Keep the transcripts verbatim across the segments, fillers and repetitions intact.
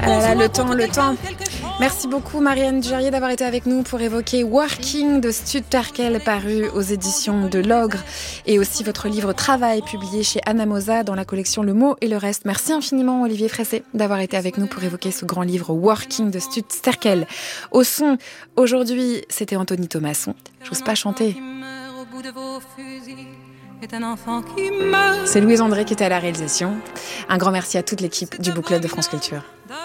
Ah là là, le temps, le temps. Merci beaucoup Marianne Durier d'avoir été avec nous pour évoquer Working de Stud Terkel, paru aux éditions de l'Ogre, et aussi votre livre Travail, publié chez Anamosa dans la collection Le Mot et le Reste. Merci infiniment Olivier Fressé d'avoir été avec nous pour évoquer ce grand livre Working de Stud Terkel. Au son, aujourd'hui, c'était Anthony Thomasson. J'ose pas chanter. C'est Louise André qui était à la réalisation. Un grand merci à toute l'équipe du Book Club de France Culture.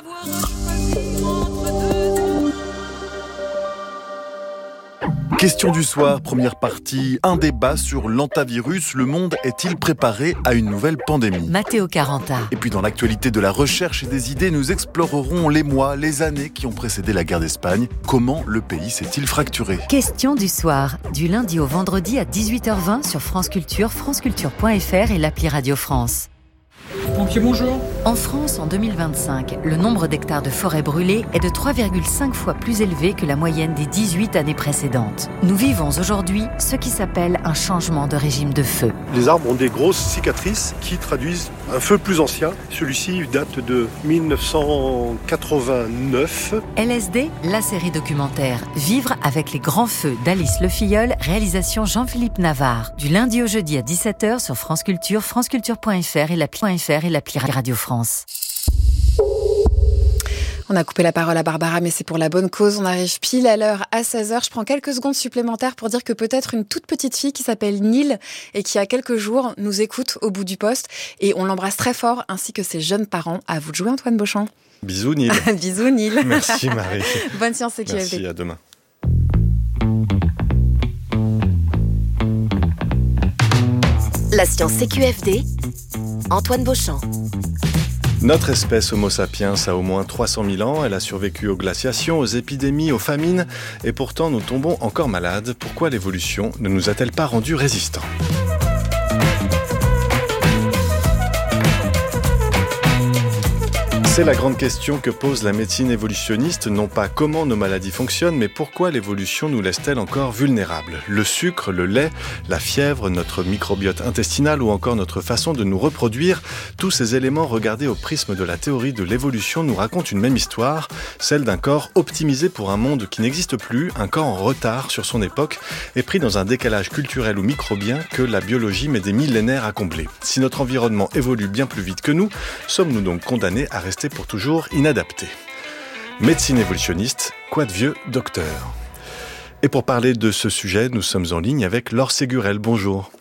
Question du soir, première partie, un débat sur l'hantavirus. Le monde est-il préparé à une nouvelle pandémie ? Matteo Caranta. Et puis dans l'actualité de la recherche et des idées, nous explorerons les mois, les années qui ont précédé la guerre d'Espagne. Comment le pays s'est-il fracturé ? Question du soir, du lundi au vendredi à dix-huit heures vingt sur France Culture, franceculture point f r et l'appli Radio France. Pompiers, bonjour. En France, en deux mille vingt-cinq, le nombre d'hectares de forêts brûlées est de trois virgule cinq fois plus élevé que la moyenne des dix-huit années précédentes. Nous vivons aujourd'hui ce qui s'appelle un changement de régime de feu. Les arbres ont des grosses cicatrices qui traduisent un feu plus ancien. Celui-ci date de dix-neuf cent quatre-vingt-neuf. L S D, la série documentaire Vivre avec les grands feux d'Alice Le Filleul, réalisation Jean-Philippe Navarre. Du lundi au jeudi à dix-sept heures sur France Culture, franceculture point f r et l'appli et l'appli Radio France. On a coupé la parole à Barbara, mais c'est pour la bonne cause. On arrive pile à l'heure à seize heures. Je prends quelques secondes supplémentaires pour dire que peut-être une toute petite fille qui s'appelle Nil et qui a quelques jours nous écoute au bout du poste. Et on l'embrasse très fort, ainsi que ses jeunes parents. À vous de jouer, Antoine Beauchamp. Bisous Nil. Bisous Nil. Merci Marie. Bonne science C Q F D. Merci, à demain. La science C Q F D, Antoine Beauchamp. Notre espèce Homo sapiens a au moins trois cent mille ans. Elle a survécu aux glaciations, aux épidémies, aux famines. Et pourtant, nous tombons encore malades. Pourquoi l'évolution ne nous a-t-elle pas rendus résistants ? C'est la grande question que pose la médecine évolutionniste, non pas comment nos maladies fonctionnent, mais pourquoi l'évolution nous laisse-t-elle encore vulnérables ? Le sucre, le lait, la fièvre, notre microbiote intestinal ou encore notre façon de nous reproduire, tous ces éléments regardés au prisme de la théorie de l'évolution nous racontent une même histoire, celle d'un corps optimisé pour un monde qui n'existe plus, un corps en retard sur son époque et pris dans un décalage culturel ou microbien que la biologie met des millénaires à combler. Si notre environnement évolue bien plus vite que nous, sommes-nous donc condamnés à rester pour toujours inadapté. Médecine évolutionniste, quoi de vieux docteur ? Et pour parler de ce sujet, nous sommes en ligne avec Laure Ségurel. Bonjour.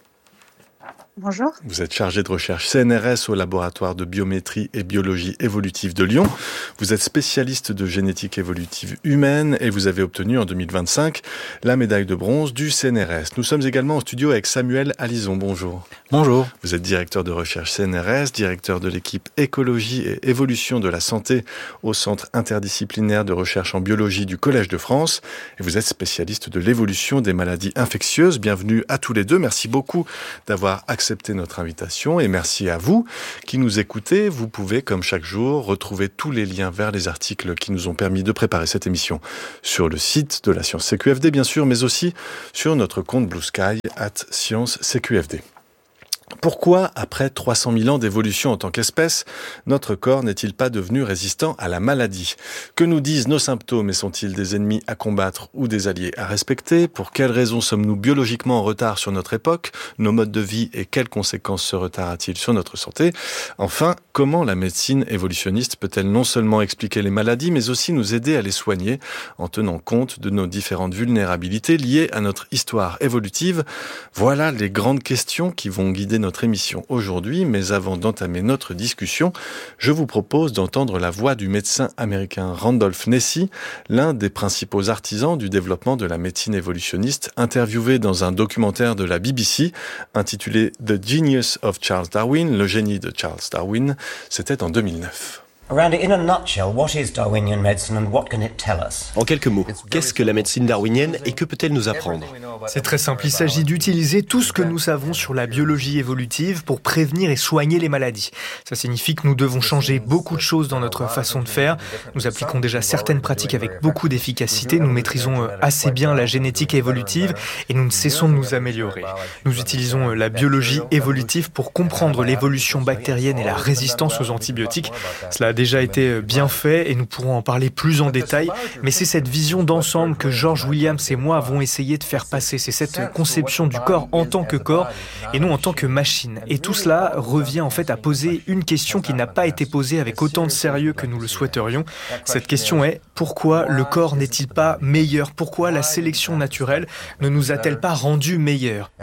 Bonjour. Vous êtes chargée de recherche C N R S au laboratoire de biométrie et biologie évolutive de Lyon. Vous êtes spécialiste de génétique évolutive humaine et vous avez obtenu en deux mille vingt-cinq la médaille de bronze du C N R S. Nous sommes également en studio avec Samuel Alison. Bonjour. Bonjour. Vous êtes directeur de recherche C N R S, directeur de l'équipe écologie et évolution de la santé au Centre interdisciplinaire de recherche en biologie du Collège de France. Et vous êtes spécialiste de l'évolution des maladies infectieuses. Bienvenue à tous les deux. Merci beaucoup d'avoir accepté notre invitation et merci à vous qui nous écoutez. Vous pouvez, comme chaque jour, retrouver tous les liens vers les articles qui nous ont permis de préparer cette émission sur le site de la Science C Q F D, bien sûr, mais aussi sur notre compte Blue Sky, arobase science C Q F D. Pourquoi, après trois cent mille ans d'évolution en tant qu'espèce, notre corps n'est-il pas devenu résistant à la maladie ? Que nous disent nos symptômes et sont-ils des ennemis à combattre ou des alliés à respecter ? Pour quelles raisons sommes-nous biologiquement en retard sur notre époque ? Nos modes de vie et quelles conséquences ce retard a-t-il sur notre santé ? Enfin, comment la médecine évolutionniste peut-elle non seulement expliquer les maladies, mais aussi nous aider à les soigner en tenant compte de nos différentes vulnérabilités liées à notre histoire évolutive ? Voilà les grandes questions qui vont guider notre émission aujourd'hui, mais avant d'entamer notre discussion, je vous propose d'entendre la voix du médecin américain Randolph Nesse, l'un des principaux artisans du développement de la médecine évolutionniste, interviewé dans un documentaire de la B B C intitulé The Genius of Charles Darwin, le génie de Charles Darwin, c'était en deux mille neuf. En quelques mots, qu'est-ce que la médecine darwinienne et que peut-elle nous apprendre ? C'est très simple, il s'agit d'utiliser tout ce que nous savons sur la biologie évolutive pour prévenir et soigner les maladies. Ça signifie que nous devons changer beaucoup de choses dans notre façon de faire. Nous appliquons déjà certaines pratiques avec beaucoup d'efficacité, nous maîtrisons assez bien la génétique évolutive et nous ne cessons de nous améliorer. Nous utilisons la biologie évolutive pour comprendre l'évolution bactérienne et la résistance aux antibiotiques. Cela a déjà été bien fait et nous pourrons en parler plus en détail, mais c'est cette vision d'ensemble que George Williams et moi avons essayé de faire passer. C'est cette conception du corps en tant que corps et non en tant que machine. Et tout cela revient en fait à poser une question qui n'a pas été posée avec autant de sérieux que nous le souhaiterions. Cette question est: pourquoi le corps n'est-il pas meilleur? Pourquoi la sélection naturelle ne nous a-t-elle pas rendus meilleurs?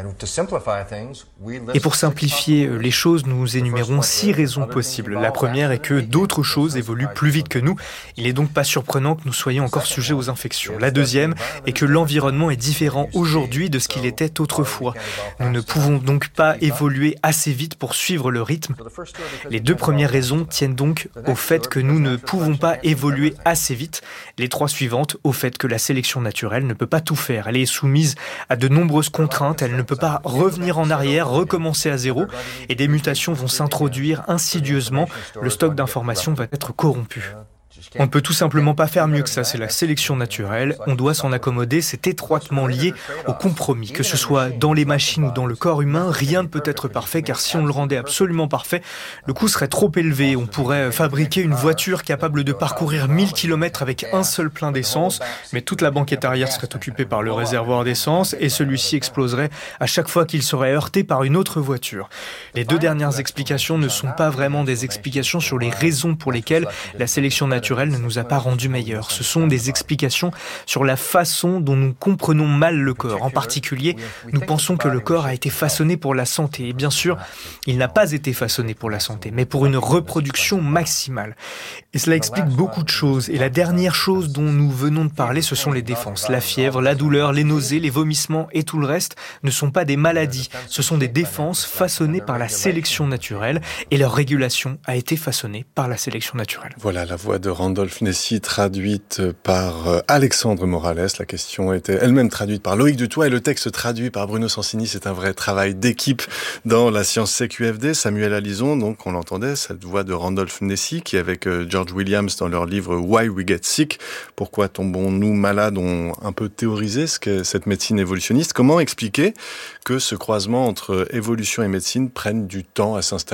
Et pour simplifier les choses, nous énumérons six raisons possibles. La première est que d'autres choses évoluent plus vite que nous. Il n'est donc pas surprenant que nous soyons encore sujets aux infections. La deuxième est que l'environnement est différent aujourd'hui de ce qu'il était autrefois. Nous ne pouvons donc pas évoluer assez vite pour suivre le rythme. Les deux premières raisons tiennent donc au fait que nous ne pouvons pas évoluer assez vite. Les trois suivantes au fait que la sélection naturelle ne peut pas tout faire. Elle est soumise à de nombreuses contraintes, elle ne peut pas revenir en arrière, recommencer à zéro, et des mutations vont s'introduire insidieusement. Le stock d'informations va être corrompu. On ne peut tout simplement pas faire mieux que ça, c'est la sélection naturelle, on doit s'en accommoder, c'est étroitement lié au compromis. Que ce soit dans les machines ou dans le corps humain, rien ne peut être parfait, car si on le rendait absolument parfait, le coût serait trop élevé. On pourrait fabriquer une voiture capable de parcourir mille kilomètres avec un seul plein d'essence, mais toute la banquette arrière serait occupée par le réservoir d'essence et celui-ci exploserait à chaque fois qu'il serait heurté par une autre voiture. Les deux dernières explications ne sont pas vraiment des explications sur les raisons pour lesquelles la sélection naturelle ne nous a pas rendus meilleurs. Ce sont des explications sur la façon dont nous comprenons mal le corps. En particulier, nous pensons que le corps a été façonné pour la santé. Et bien sûr, il n'a pas été façonné pour la santé, mais pour une reproduction maximale. Et cela explique beaucoup de choses. Et la dernière chose dont nous venons de parler, ce sont les défenses. La fièvre, la douleur, les nausées, les vomissements et tout le reste ne sont pas des maladies. Ce sont des défenses façonnées par la sélection naturelle et leur régulation a été façonnée par la sélection naturelle. Voilà la voix de Randolph Nessy, traduite par Alexandre Morales. La question était elle-même traduite par Loïc Dutoit et le texte traduit par Bruno Sansini. C'est un vrai travail d'équipe dans la science C Q F D. Samuel Alison, donc on l'entendait, cette voix de Randolph Nessy qui, avec George Williams dans leur livre Why We Get Sick, pourquoi tombons-nous malades, ont un peu théorisé ce qu'est cette médecine évolutionniste. Comment expliquer que ce croisement entre évolution et médecine prenne du temps à s'installer ?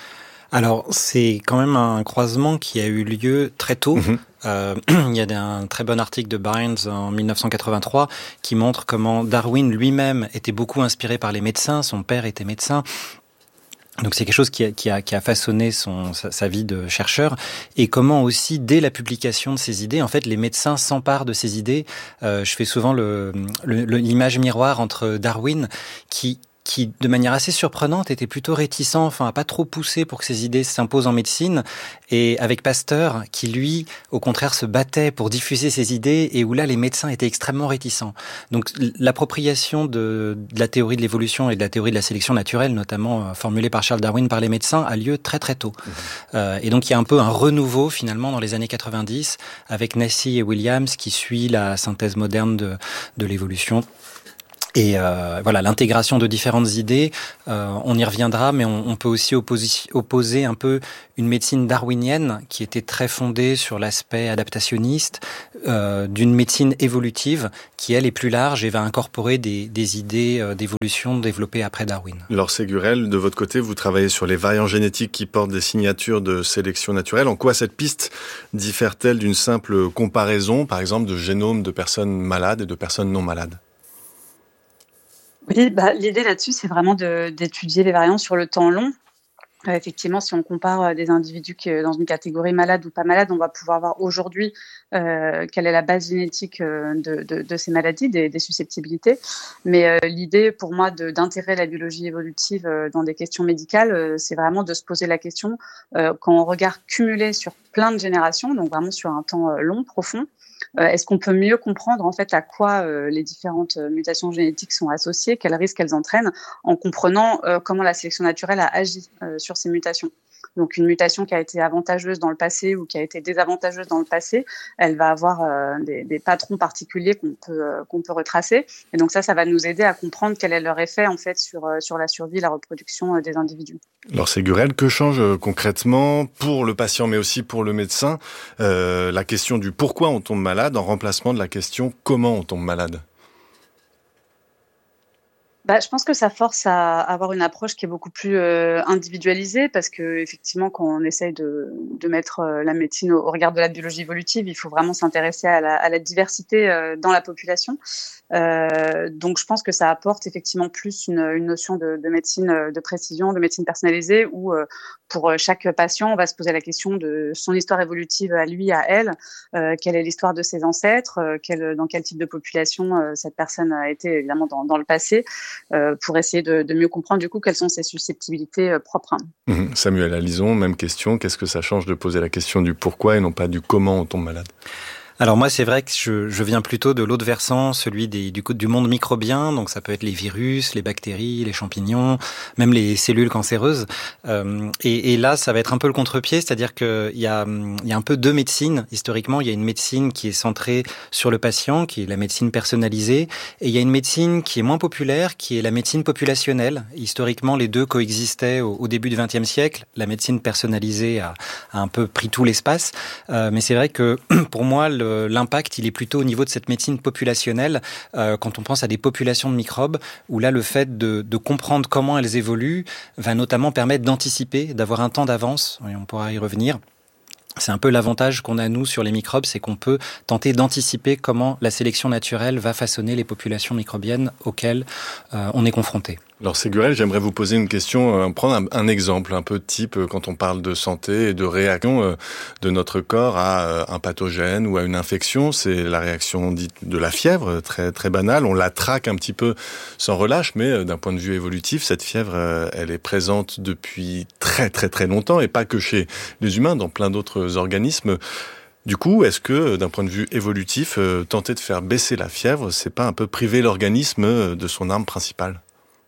Alors, c'est quand même un croisement qui a eu lieu très tôt. Mmh. Euh, il y a un très bon article de Barnes en dix-neuf cent quatre-vingt-trois qui montre comment Darwin lui-même était beaucoup inspiré par les médecins. Son père était médecin. Donc c'est quelque chose qui a, qui a, qui a façonné son, sa, sa vie de chercheur, et comment aussi, dès la publication de ces idées, en fait, les médecins s'emparent de ces idées. Euh, je fais souvent le, le, l'image miroir entre Darwin, qui qui, de manière assez surprenante, était plutôt réticent, enfin, à pas trop pousser pour que ces idées s'imposent en médecine, et avec Pasteur, qui lui, au contraire, se battait pour diffuser ces idées, et où là, les médecins étaient extrêmement réticents. Donc, l'appropriation de, de la théorie de l'évolution et de la théorie de la sélection naturelle, notamment euh, formulée par Charles Darwin par les médecins, a lieu très très tôt. Mmh. Euh, et donc, il y a un peu un renouveau, finalement, dans les années quatre-vingt-dix, avec Nessy et Williams, qui suit la synthèse moderne de, de l'évolution. Et euh, voilà, l'intégration de différentes idées, euh, on y reviendra, mais on, on peut aussi opposer, opposer un peu une médecine darwinienne qui était très fondée sur l'aspect adaptationniste, euh, d'une médecine évolutive qui, elle, est plus large et va incorporer des, des idées euh, d'évolution développées après Darwin. Laure Ségurel, de votre côté, vous travaillez sur les variants génétiques qui portent des signatures de sélection naturelle. En quoi cette piste diffère-t-elle d'une simple comparaison, par exemple, de génomes de personnes malades et de personnes non malades ? Oui, bah, l'idée là-dessus, c'est vraiment de, d'étudier les variants sur le temps long. Euh, effectivement, si on compare des individus qui, dans une catégorie malade ou pas malade, on va pouvoir voir aujourd'hui euh, quelle est la base génétique de, de, de ces maladies, des, des susceptibilités. Mais euh, l'idée pour moi de, d'intégrer la biologie évolutive euh, dans des questions médicales, euh, c'est vraiment de se poser la question, euh, quand on regarde cumulé sur plein de générations, donc vraiment sur un temps euh, long, profond, Euh, est-ce qu'on peut mieux comprendre en fait à quoi euh, les différentes euh, mutations génétiques sont associées, quels risques elles entraînent, en comprenant euh, comment la sélection naturelle a agi euh, sur ces mutations. Donc une mutation qui a été avantageuse dans le passé ou qui a été désavantageuse dans le passé, elle va avoir euh, des, des patrons particuliers qu'on peut euh, qu'on peut retracer. Et donc ça, ça va nous aider à comprendre quel est leur effet en fait sur euh, sur la survie, la reproduction euh, des individus. Alors Ségurel, que change euh, concrètement pour le patient, mais aussi pour le médecin, euh, la question du pourquoi on tombe malade en remplacement de la question comment on tombe malade? Bah, je pense que ça force à avoir une approche qui est beaucoup plus euh, individualisée parce que effectivement, quand on essaye de, de mettre euh, la médecine au, au regard de la biologie évolutive, il faut vraiment s'intéresser à la, à la diversité euh, dans la population. Euh, donc, je pense que ça apporte effectivement plus une, une notion de, de médecine de précision, de médecine personnalisée, où euh, pour chaque patient, on va se poser la question de son histoire évolutive à lui, à elle, euh, quelle est l'histoire de ses ancêtres, euh, quel, dans quel type de population euh, cette personne a été évidemment dans, dans le passé. Euh, pour essayer de, de mieux comprendre du coup quelles sont ses susceptibilités euh, propres. Mmh. Samuel Alison, même question. Qu'est-ce que ça change de poser la question du pourquoi et non pas du comment on tombe malade ? Alors moi, c'est vrai que je, je viens plutôt de l'autre versant, celui des, du, du monde microbien. Donc ça peut être les virus, les bactéries, les champignons, même les cellules cancéreuses. Euh, et, et là, ça va être un peu le contre-pied, c'est-à-dire qu'il y a, il y a un peu deux médecines. Historiquement, il y a une médecine qui est centrée sur le patient, qui est la médecine personnalisée. Et il y a une médecine qui est moins populaire, qui est la médecine populationnelle. Historiquement, les deux coexistaient au, au début du vingtième siècle. La médecine personnalisée a, a un peu pris tout l'espace. Euh, mais c'est vrai que pour moi, le l'impact, il est plutôt au niveau de cette médecine populationnelle, euh, quand on pense à des populations de microbes, où là, le fait de, de comprendre comment elles évoluent va notamment permettre d'anticiper, d'avoir un temps d'avance, et on pourra y revenir. C'est un peu l'avantage qu'on a, nous, sur les microbes, c'est qu'on peut tenter d'anticiper comment la sélection naturelle va façonner les populations microbiennes auxquelles euh, on est confronté. Alors Ségurel, j'aimerais vous poser une question, euh, prendre un, un exemple un peu type euh, quand on parle de santé et de réaction euh, de notre corps à euh, un pathogène ou à une infection. C'est la réaction dite de la fièvre, très très banale. On la traque un petit peu sans relâche, mais euh, d'un point de vue évolutif, cette fièvre, euh, elle est présente depuis très très très longtemps et pas que chez les humains, dans plein d'autres organismes. Du coup, est-ce que, d'un point de vue évolutif, euh, tenter de faire baisser la fièvre, c'est pas un peu priver l'organisme de son arme principale ?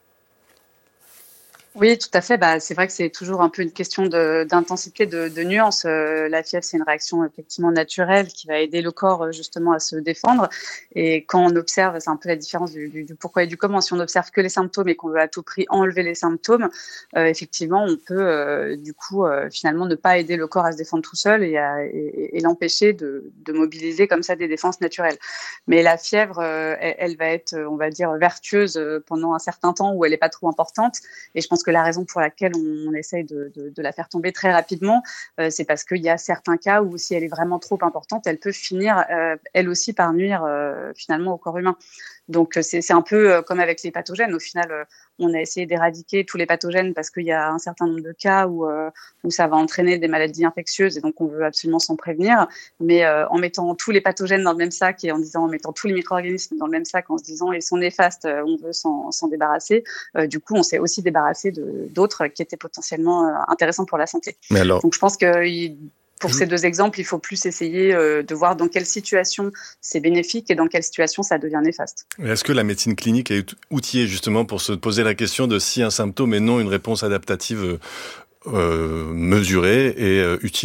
Oui, tout à fait. Bah, c'est vrai que c'est toujours un peu une question de, d'intensité, de, de nuance. Euh, la fièvre, c'est une réaction effectivement naturelle qui va aider le corps justement à se défendre. Et quand on observe, c'est un peu la différence du, du, du pourquoi et du comment. Si on observe que les symptômes et qu'on veut à tout prix enlever les symptômes, euh, effectivement, on peut euh, du coup euh, finalement ne pas aider le corps à se défendre tout seul et, à, et, et l'empêcher de, de mobiliser comme ça des défenses naturelles. Mais la fièvre, euh, elle, elle va être, on va dire, vertueuse pendant un certain temps où elle n'est pas trop importante. Et je pense que la raison pour laquelle on, on essaye de, de, de la faire tomber très rapidement, euh, c'est parce qu'il y a certains cas où si elle est vraiment trop importante, elle peut finir, euh, elle aussi, par nuire euh, finalement au corps humain. Donc c'est, c'est un peu euh, comme avec les pathogènes. Au final, euh, on a essayé d'éradiquer tous les pathogènes parce qu'il y a un certain nombre de cas où, euh, où ça va entraîner des maladies infectieuses et donc on veut absolument s'en prévenir. Mais euh, en mettant tous les pathogènes dans le même sac et en disant, en mettant tous les micro-organismes dans le même sac en se disant ils sont néfastes, euh, on veut s'en, s'en débarrasser. Euh, du coup, on s'est aussi débarrassé de, d'autres qui étaient potentiellement euh, intéressants pour la santé. Mais alors... Donc je pense que il, pour ces deux exemples, il faut plus essayer euh, de voir dans quelle situation c'est bénéfique et dans quelle situation ça devient néfaste. Est-ce que la médecine clinique est outillée justement pour se poser la question de si un symptôme est non une réponse adaptative euh, mesurée et euh, utile ?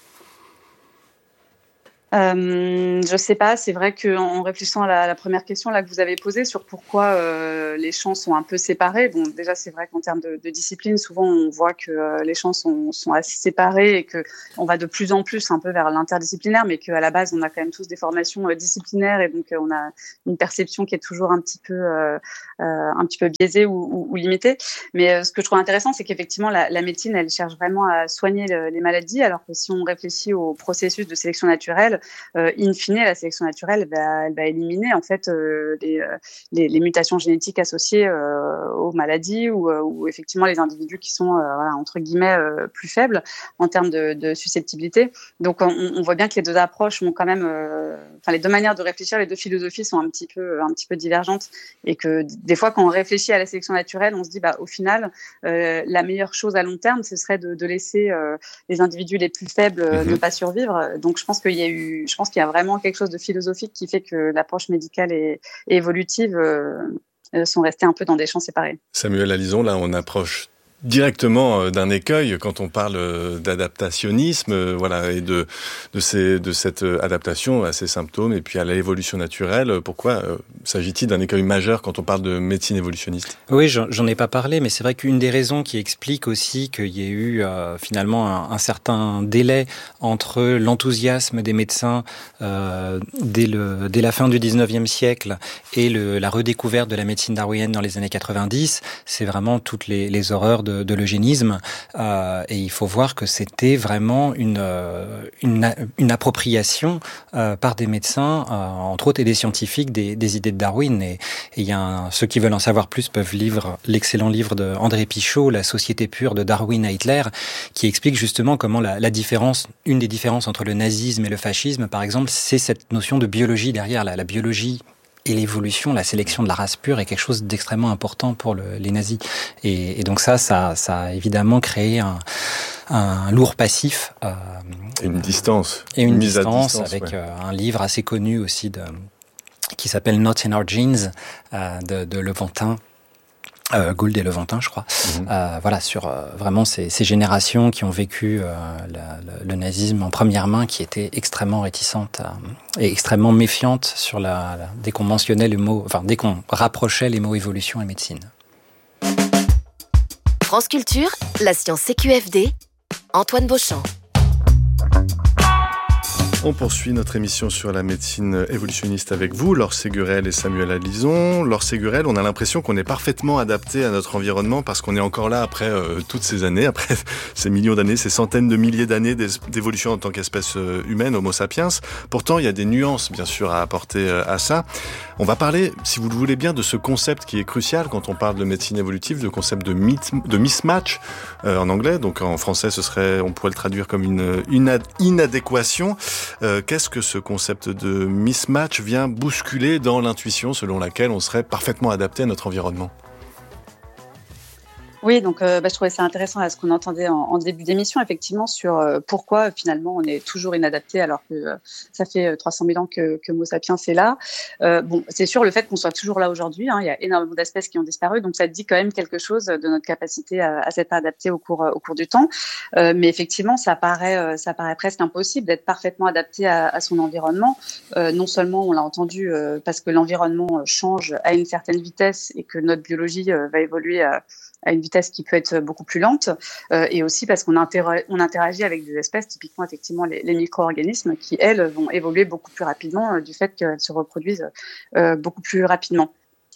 Euh, je sais pas, c'est vrai qu'en réfléchissant à la, à la première question là que vous avez posée sur pourquoi euh, les champs sont un peu séparés, bon déjà c'est vrai qu'en termes de, de discipline, souvent on voit que euh, les champs sont, sont assez séparés et que on va de plus en plus un peu vers l'interdisciplinaire, mais qu'à la base on a quand même tous des formations euh, disciplinaires et donc euh, on a une perception qui est toujours un petit peu euh, euh, un petit peu biaisée ou, ou, ou limitée. Mais euh, ce que je trouve intéressant, c'est qu'effectivement la, la médecine elle cherche vraiment à soigner le, les maladies, alors que si on réfléchit au processus de sélection naturelle, Euh, in fine, la sélection naturelle elle va, elle va éliminer en fait euh, les, les, les mutations génétiques associées euh, aux maladies ou, euh, ou effectivement les individus qui sont euh, voilà, entre guillemets euh, plus faibles en termes de, de susceptibilité. Donc on, on voit bien que les deux approches ont quand même, euh, enfin les deux manières de réfléchir, les deux philosophies sont un petit peu, un petit peu divergentes et que des fois quand on réfléchit à la sélection naturelle, on se dit bah au final euh, la meilleure chose à long terme ce serait de, de laisser euh, les individus les plus faibles euh, mm-hmm. ne pas survivre. Donc je pense qu'il y a eu Je pense qu'il y a vraiment quelque chose de philosophique qui fait que l'approche médicale et, et évolutive euh, sont restées un peu dans des champs séparés. Samuel Alison, là on approche directement d'un écueil quand on parle d'adaptationnisme, voilà, et de de ces de cette adaptation à ces symptômes et puis à l'évolution naturelle. Pourquoi euh, s'agit-il d'un écueil majeur quand on parle de médecine évolutionniste ? Oui, j'en, j'en ai pas parlé, mais c'est vrai qu'une des raisons qui explique aussi qu'il y ait eu euh, finalement un, un certain délai entre l'enthousiasme des médecins euh, dès le dès la fin du dix-neuvième siècle et le, la redécouverte de la médecine darwinienne dans les années quatre-vingt-dix, c'est vraiment toutes les, les horreurs de, de l'eugénisme. Euh, et il faut voir que c'était vraiment une une, une appropriation euh, par des médecins, euh, entre autres et des scientifiques, des, des idées de Darwin. Et il y a un, ceux qui veulent en savoir plus peuvent lire l'excellent livre de André Pichot, La société pure de Darwin à Hitler, qui explique justement comment la, la différence, une des différences entre le nazisme et le fascisme, par exemple, c'est cette notion de biologie derrière, la, la biologie et l'évolution, la sélection de la race pure est quelque chose d'extrêmement important pour le, les nazis. Et, et donc ça, ça, ça a évidemment créé un, un lourd passif. Euh, et une distance. Et une, une distance, mise à distance avec ouais. euh, un livre assez connu aussi de, qui s'appelle Not in Our Genes, euh, de, de Levantin. Euh, Gould et Levantin, je crois. Mmh. Euh, voilà, sur euh, vraiment ces, ces générations qui ont vécu euh, la, le, le nazisme en première main, qui étaient extrêmement réticentes euh, et extrêmement méfiantes sur la, la, dès qu'on mentionnait le mot, enfin dès qu'on rapprochait les mots évolution et médecine. France Culture, la science C Q F D, Antoine Beauchamp. On poursuit notre émission sur la médecine évolutionniste avec vous, Laure Ségurel et Samuel Alison. Laure Ségurel, on a l'impression qu'on est parfaitement adapté à notre environnement parce qu'on est encore là après euh, toutes ces années, après ces millions d'années, ces centaines de milliers d'années d'évolution en tant qu'espèce humaine, Homo sapiens. Pourtant, il y a des nuances, bien sûr, à apporter à ça. On va parler, si vous le voulez bien, de ce concept qui est crucial quand on parle de médecine évolutive, le concept de, myth, de mismatch euh, en anglais. Donc en français, ce serait, on pourrait le traduire comme une, une inadéquation. Euh, qu'est-ce que ce concept de mismatch vient bousculer dans l'intuition selon laquelle on serait parfaitement adapté à notre environnement ? Oui, donc euh, bah, je trouvais ça intéressant à ce qu'on entendait en, en début d'émission, effectivement, sur euh, pourquoi finalement on est toujours inadapté alors que euh, ça fait trois cent mille ans que, que Homo sapiens est là. Euh, bon, c'est sûr, le fait qu'on soit toujours là aujourd'hui, hein, il y a énormément d'espèces qui ont disparu, donc ça dit quand même quelque chose de notre capacité à, à s'être adapté au cours, au cours du temps. Euh, mais effectivement, ça paraît, ça paraît presque impossible d'être parfaitement adapté à, à son environnement. Euh, non seulement, on l'a entendu, euh, parce que l'environnement change à une certaine vitesse et que notre biologie euh, va évoluer à à une vitesse qui peut être beaucoup plus lente, euh, et aussi parce qu'on interra- on interagit avec des espèces, typiquement effectivement les, les micro-organismes, qui elles vont évoluer beaucoup plus rapidement euh, du fait qu'elles se reproduisent euh, beaucoup plus rapidement.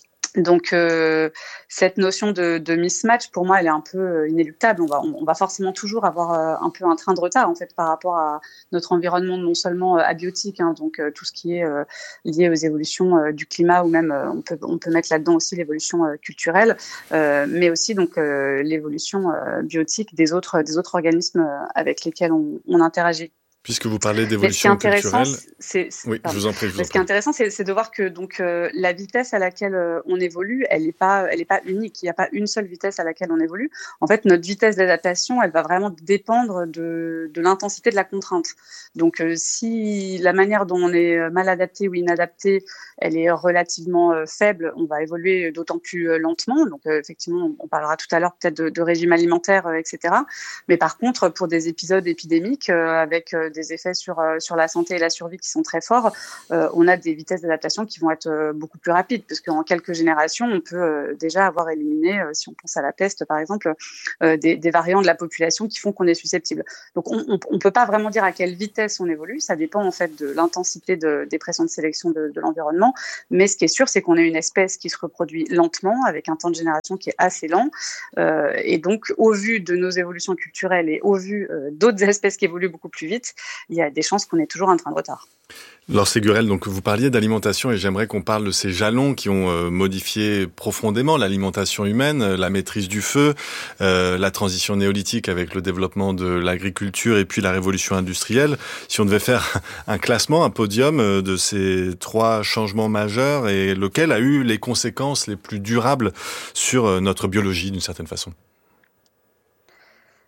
Donc euh, cette notion de, de mismatch, pour moi, elle est un peu inéluctable. On va, on, on va forcément toujours avoir euh, un peu un train de retard en fait par rapport à notre environnement, non seulement euh, abiotique, hein, donc euh, tout ce qui est euh, lié aux évolutions euh, du climat, ou même euh, on peut on peut mettre là-dedans aussi l'évolution euh, culturelle, euh, mais aussi donc euh, l'évolution euh, biotique des autres des autres organismes euh, avec lesquels on, on interagit. Puisque vous parlez d'évolution culturelle, c'est, c'est, oui, je vous en prie. Je vous en ce qui est intéressant, c'est, c'est de voir que donc euh, la vitesse à laquelle euh, on évolue, elle n'est pas, elle est pas unique. Il n'y a pas une seule vitesse à laquelle on évolue. En fait, notre vitesse d'adaptation, elle va vraiment dépendre de, de l'intensité de la contrainte. Donc, euh, si la manière dont on est mal adapté ou inadapté, elle est relativement euh, faible, on va évoluer d'autant plus euh, lentement. Donc, euh, effectivement, on parlera tout à l'heure peut-être de, de régime alimentaire, euh, et cetera. Mais par contre, pour des épisodes épidémiques euh, avec euh, des effets sur euh, sur la santé et la survie qui sont très forts, euh, on a des vitesses d'adaptation qui vont être euh, beaucoup plus rapides, parce qu'en quelques générations, on peut euh, déjà avoir éliminé, euh, si on pense à la peste par exemple, euh, des, des variants de la population qui font qu'on est susceptible. Donc on, on, on peut pas vraiment dire à quelle vitesse on évolue, ça dépend en fait de l'intensité de, des pressions de sélection de, de l'environnement, mais ce qui est sûr, c'est qu'on est une espèce qui se reproduit lentement, avec un temps de génération qui est assez lent, euh, et donc au vu de nos évolutions culturelles et au vu euh, d'autres espèces qui évoluent beaucoup plus vite, il y a des chances qu'on ait toujours un train de retard. Laure Ségurel, donc vous parliez d'alimentation et j'aimerais qu'on parle de ces jalons qui ont euh, modifié profondément l'alimentation humaine, euh, la maîtrise du feu, euh, la transition néolithique avec le développement de l'agriculture et puis la révolution industrielle. Si on devait faire un classement, un podium euh, de ces trois changements majeurs, et lequel a eu les conséquences les plus durables sur euh, notre biologie d'une certaine façon ?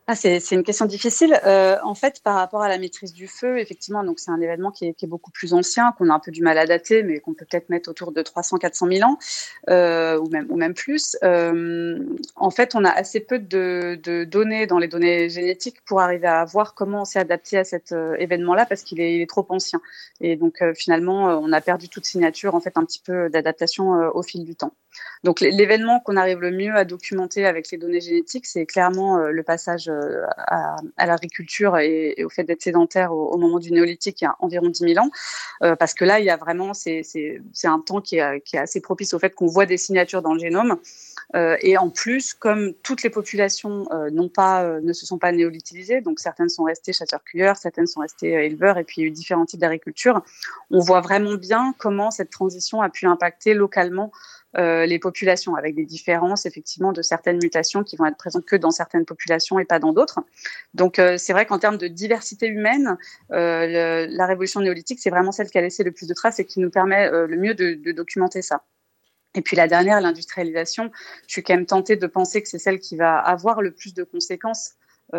Ah, c'est, c'est une question difficile. Euh, en fait, par rapport à la maîtrise du feu, effectivement, donc c'est un événement qui est, qui est beaucoup plus ancien, qu'on a un peu du mal à dater, mais qu'on peut peut-être mettre autour de trois cents à quatre cent mille ans, euh, ou même ou même plus. Euh, en fait, on a assez peu de, de données dans les données génétiques pour arriver à voir comment on s'est adapté à cet euh, événement-là, parce qu'il est, il est trop ancien. Et donc euh, finalement, euh, on a perdu toute signature, en fait, un petit peu d'adaptation euh, au fil du temps. Donc l'événement qu'on arrive le mieux à documenter avec les données génétiques, c'est clairement euh, le passage euh, à, à l'agriculture et, et au fait d'être sédentaire au, au moment du néolithique, il y a environ dix mille ans, euh, parce que là, il y a vraiment, c'est, c'est, c'est un temps qui est, qui est assez propice au fait qu'on voit des signatures dans le génome. Euh, et en plus, comme toutes les populations euh, n'ont pas, euh, ne se sont pas néolithisées, donc certaines sont restées chasseurs-cueilleurs, certaines sont restées euh, éleveurs, et puis il y a eu différents types d'agriculture, on voit vraiment bien comment cette transition a pu impacter localement Euh, les populations, avec des différences effectivement de certaines mutations qui vont être présentes que dans certaines populations et pas dans d'autres. Donc euh, c'est vrai qu'en termes de diversité humaine, euh, le, la révolution néolithique, c'est vraiment celle qui a laissé le plus de traces et qui nous permet euh, le mieux de, de documenter ça. Et puis la dernière, l'industrialisation, je suis quand même tentée de penser que c'est celle qui va avoir le plus de conséquences.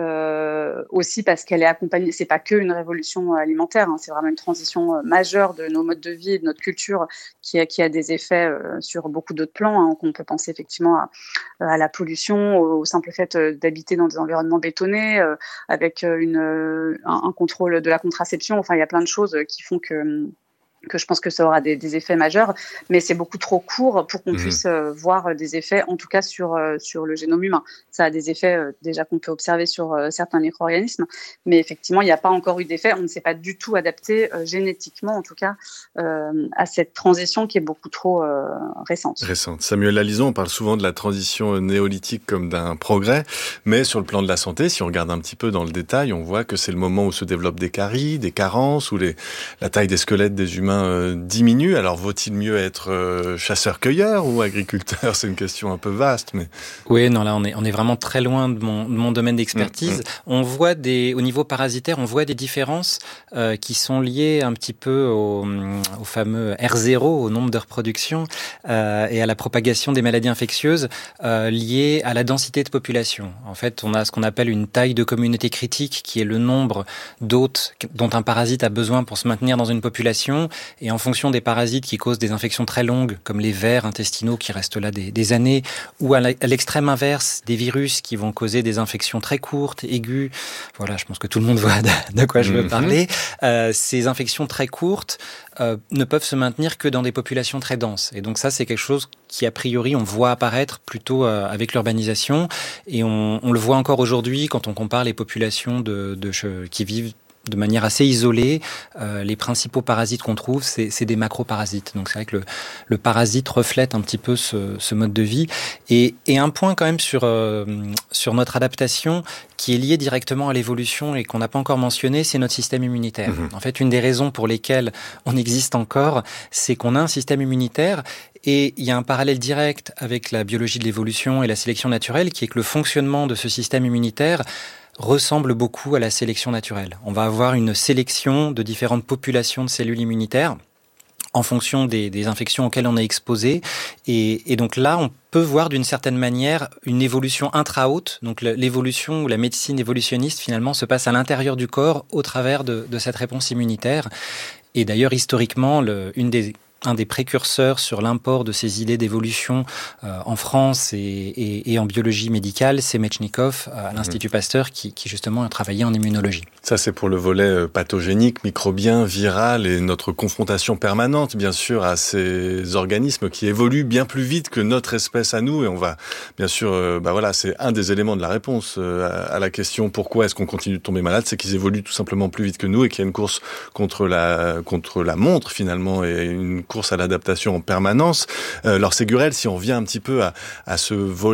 Euh, aussi parce qu'elle est accompagnée, c'est pas que une révolution alimentaire, hein, c'est vraiment une transition majeure de nos modes de vie et de notre culture qui a, qui a des effets euh, sur beaucoup d'autres plans, hein, qu'on peut penser effectivement à, à la pollution, au, au simple fait d'habiter dans des environnements bétonnés, euh, avec une, un, un contrôle de la contraception, enfin il y a plein de choses qui font que que je pense que ça aura des, des effets majeurs, mais c'est beaucoup trop court pour qu'on mmh. puisse euh, voir des effets, en tout cas sur, euh, sur le génome humain. Ça a des effets euh, déjà qu'on peut observer sur euh, certains micro-organismes, mais effectivement, il n'y a pas encore eu d'effet. On ne s'est pas du tout adapté euh, génétiquement, en tout cas, euh, à cette transition qui est beaucoup trop euh, récente. Récente. Samuel Lalison, on parle souvent de la transition néolithique comme d'un progrès, mais sur le plan de la santé, si on regarde un petit peu dans le détail, on voit que c'est le moment où se développent des caries, des carences, où les, la taille des squelettes des humains Euh, diminue. Alors vaut-il mieux être euh, chasseur-cueilleur ou agriculteur? C'est une question un peu vaste, mais oui, non, là on est on est vraiment très loin de mon de mon domaine d'expertise. Mmh, mmh. On voit des au niveau parasitaire, on voit des différences euh, qui sont liées un petit peu au, au fameux R zéro, au nombre de reproduction euh, et à la propagation des maladies infectieuses euh, liées à la densité de population. En fait, on a ce qu'on appelle une taille de communauté critique, qui est le nombre d'hôtes dont un parasite a besoin pour se maintenir dans une population. Et en fonction des parasites qui causent des infections très longues, comme les vers intestinaux qui restent là des, des années, ou à l'extrême inverse, des virus qui vont causer des infections très courtes, aiguës. Voilà, je pense que tout le monde voit de, de quoi je veux parler. Euh, ces infections très courtes euh, ne peuvent se maintenir que dans des populations très denses. Et donc ça, c'est quelque chose qui, a priori, on voit apparaître plutôt euh, avec l'urbanisation. Et on, on le voit encore aujourd'hui quand on compare les populations de, de, qui vivent de manière assez isolée. Euh, les principaux parasites qu'on trouve, c'est, c'est des macroparasites. Donc c'est vrai que le, le parasite reflète un petit peu ce, ce mode de vie. Et, et un point quand même sur, euh, sur notre adaptation qui est lié directement à l'évolution et qu'on n'a pas encore mentionné, c'est notre système immunitaire. Mmh. En fait, une des raisons pour lesquelles on existe encore, c'est qu'on a un système immunitaire. Et il y a un parallèle direct avec la biologie de l'évolution et la sélection naturelle, qui est que le fonctionnement de ce système immunitaire ressemble beaucoup à la sélection naturelle. On va avoir une sélection de différentes populations de cellules immunitaires en fonction des, des infections auxquelles on est exposé. Et, et donc là, on peut voir d'une certaine manière une évolution intra-hôte. Donc l'évolution ou la médecine évolutionniste, finalement, se passe à l'intérieur du corps au travers de, de cette réponse immunitaire. Et d'ailleurs, historiquement, le, une des un des précurseurs sur l'import de ces idées d'évolution euh, en France et, et, et en biologie médicale, c'est Metchnikoff à l'Institut mmh. Pasteur qui, qui justement a travaillé en immunologie. Ça, c'est pour le volet pathogénique, microbien, viral et notre confrontation permanente, bien sûr, à ces organismes qui évoluent bien plus vite que notre espèce à nous. Et on va, bien sûr, euh, bah voilà, c'est un des éléments de la réponse euh, à, à la question pourquoi est-ce qu'on continue de tomber malade, c'est qu'ils évoluent tout simplement plus vite que nous et qu'il y a une course contre la contre la montre finalement et une course à l'adaptation en permanence. Euh, alors Ségurel, si on revient un petit peu à, à ce volet